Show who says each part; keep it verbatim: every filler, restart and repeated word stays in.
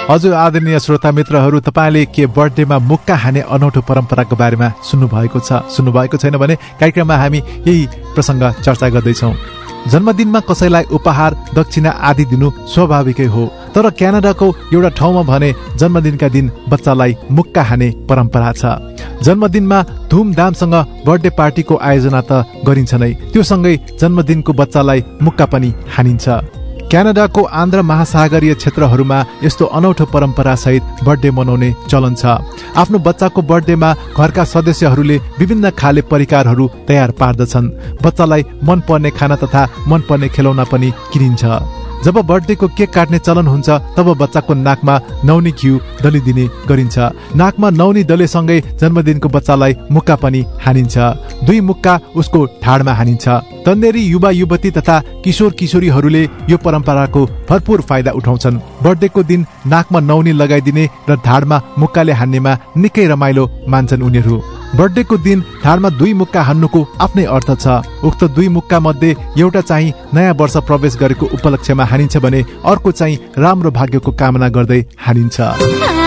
Speaker 1: हजुर आदरणीय श्रोता मित्रहरू, तपाईँले के बर्थडेमा मुक्का हाने अनौठो परम्पराको बारेमा सुन्नुभएको छ? सुन्नुभएको छैन भने कार्यक्रममा हामी यही प्रसङ्ग चर्चा गर्दैछौँ। जन्मदिनमा कसैलाई उपहार, दक्षिणा आदि दिनु स्वाभाविकै हो, तर क्यानाडाको एउटा ठाउँमा भने जन्मदिनका दिन बच्चालाई मुक्का हाने परम्परा छ। जन्मदिनमा धुमधामसँग बर्थडे पार्टीको आयोजना त गरिन्छ नै, त्यो सँगै जन्मदिनको बच्चालाई मुक्का पनि हानिन्छ। क्यानाडाको आन्ध्र महासागरीय क्षेत्रहरूमा यस्तो अनौठो परम्परा सहित बर्थडे मनाउने चलन छ। आफ्नो बच्चाको बर्थडेमा घरका सदस्यहरूले विभिन्न खाले परिकारहरू तयार पार्दछन्। बच्चालाई मनपर्ने खाना तथा मनपर्ने खेलौना पनि किनिन्छ। जब बर्थडेको केक काट्ने चलन हुन्छ तब बच्चाको नाकमा नौनी घिउ दलिदिने गरिन्छ। नाकमा नौनी दलेसँगै जन्मदिनको बच्चालाई मुक्का पनि हानिन्छ। दुई मुक्का उसको ढाडमा हानिन्छ। तन्नेरी युवा युवती तथा किशोर किशोरीहरूले यो परम्पराको भरपूर फाइदा उठाउँछन्। बर्थडेको दिन नाकमा नौनी लगाइदिने र ढाडमा मुक्काले हान्नेमा निकै रमाइलो मान्छन् उनीहरू। बर्थडेको दिन ढाडमा दुई मुक्का हान्नुको आफ्नै अर्थ छ। उक्त दुई मुक्का मध्ये एउटा चाहिँ नयाँ वर्ष प्रवेश गरेको उपलक्ष्यमा हानिन्छ भने अर्को चाहिँ राम्रो भाग्यको कामना गर्दै हानिन्छ।